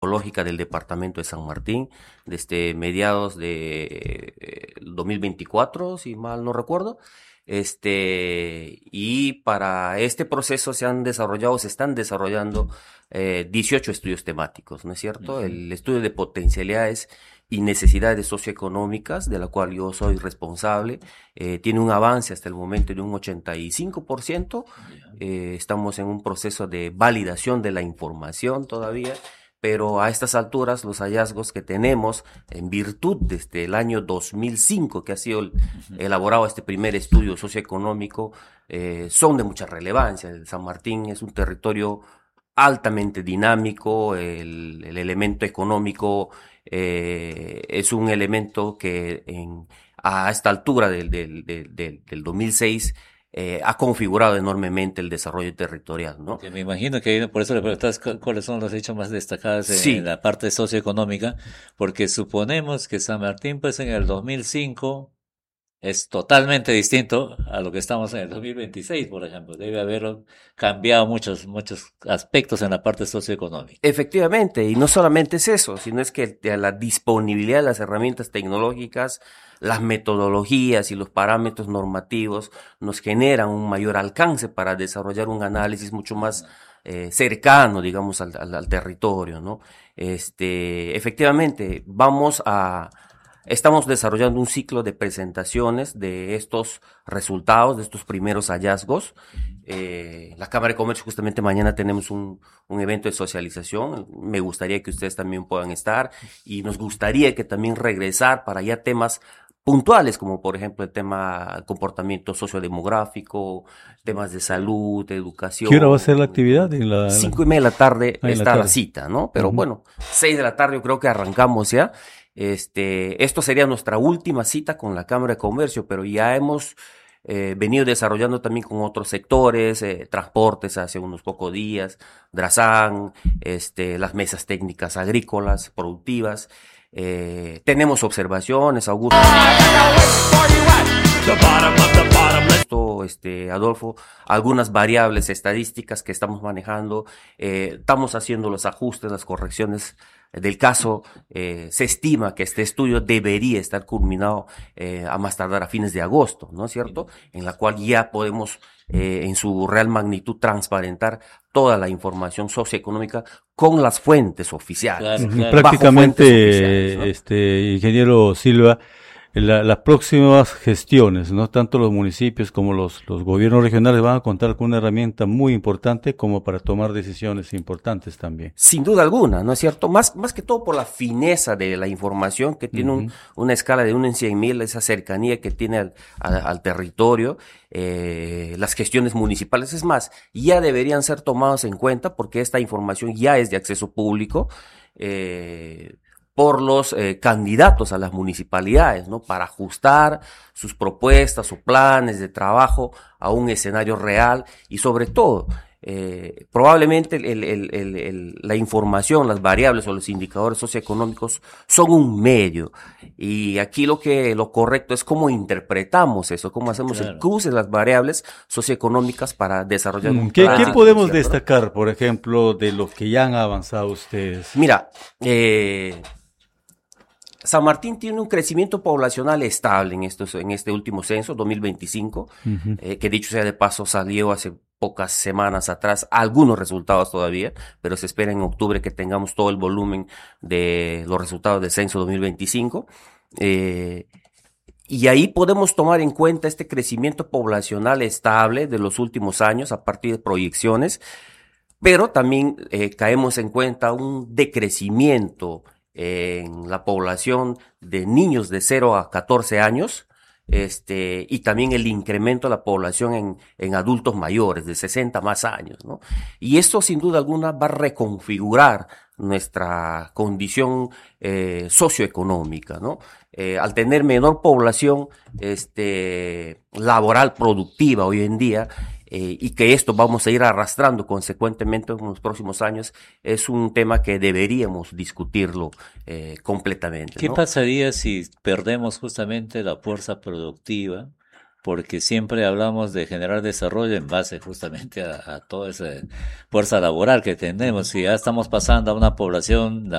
Ecológica del departamento de San Martín desde mediados de 2024, si mal no recuerdo. Y para este proceso se están desarrollando 18 estudios temáticos, ¿no es cierto? Ujú. El estudio de potencialidades y necesidades socioeconómicas, de la cual yo soy responsable, tiene un avance hasta el momento de un 85%. Ya. Estamos en un proceso de validación de la información todavía, pero a estas alturas los hallazgos que tenemos en virtud desde el año 2005, que ha sido Ujú. elaborado este primer estudio socioeconómico, son de mucha relevancia. El San Martín es un territorio altamente dinámico, el elemento económico es un elemento que a esta altura del 2006 ha configurado enormemente el desarrollo territorial, ¿no? Que me imagino que por eso le preguntas cuáles son los hechos más destacados en Sí, la parte socioeconómica, porque suponemos que San Martín, pues en el 2005 es totalmente distinto a lo que estamos en el 2026, por ejemplo. Debe haber cambiado muchos aspectos en la parte socioeconómica. efectivamente, y no solamente es eso, sino es que la disponibilidad de las herramientas tecnológicas, las metodologías y los parámetros normativos nos generan un mayor alcance para desarrollar un análisis mucho más cercano, digamos, al territorio, ¿no? Efectivamente, estamos desarrollando un ciclo de presentaciones de estos resultados, de estos primeros hallazgos. La Cámara de Comercio, justamente mañana tenemos un evento de socialización. Me gustaría que ustedes también puedan estar y nos gustaría que también regresar para ya temas puntuales, como por ejemplo el tema comportamiento sociodemográfico, temas de salud, de ¿Qué hora va a ser la educación. actividad? 5:30 de la tarde En la está la tarde. cita, ¿no? Pero Ujú. bueno, 6 de la tarde yo creo que arrancamos ya. Esto sería nuestra última cita con la Cámara de Comercio, pero ya hemos venido desarrollando también con otros sectores, transportes hace unos pocos días, Drazán, las mesas técnicas agrícolas, productivas. Tenemos observaciones, Augusto, Adolfo, algunas variables estadísticas que estamos manejando, estamos haciendo los ajustes, las correcciones del caso. Se estima que este estudio debería estar culminado a más tardar a fines de agosto, ¿no es cierto? En la cual ya podemos en su real magnitud transparentar toda la información socioeconómica con las fuentes oficiales, Claro, Ujú. claro. bajo fuentes oficiales, Prácticamente, ¿no? ingeniero Silva, las próximas gestiones, ¿no? Tanto los municipios como los gobiernos regionales van a contar con una herramienta muy importante como para tomar decisiones importantes también. Sin duda alguna, ¿no es cierto? Más que todo por la fineza de la información que tiene Ujú. una escala de 1 en 100.000, esa cercanía que tiene al territorio, las gestiones municipales. Es más, ya deberían ser tomados en cuenta porque esta información ya es de acceso público. Por los candidatos a las municipalidades, ¿no? Para ajustar sus propuestas o planes de trabajo a un escenario real y sobre todo probablemente la información, las variables o los indicadores socioeconómicos son un medio. Y aquí lo correcto es cómo interpretamos eso, cómo hacemos el Claro. cruce de las variables socioeconómicas para desarrollar un ¿Qué plan, ¿no es podemos cierto? destacar, por ejemplo, de lo que ya han avanzado ustedes? Mira, San Martín tiene un crecimiento poblacional estable en este último censo, 2025, Ujú. que dicho sea de paso salió hace pocas semanas atrás, algunos resultados todavía, pero se espera en octubre que tengamos todo el volumen de los resultados del censo 2025. Eh, y ahí podemos tomar en cuenta este crecimiento poblacional estable de los últimos años a partir de proyecciones, pero también caemos en cuenta un decrecimiento en la población de niños de 0 a 14 años, y también el incremento de la población en adultos mayores de 60 más años, ¿no? Y esto sin duda alguna va a reconfigurar nuestra condición socioeconómica, ¿no? Al tener menor población laboral productiva hoy en día, y que esto vamos a ir arrastrando consecuentemente en los próximos años, es un tema que deberíamos discutirlo completamente, ¿Qué ¿no? pasaría si perdemos justamente la fuerza productiva? porque siempre hablamos de generar desarrollo en base justamente a toda esa fuerza laboral que tenemos. Si ya estamos pasando a una población,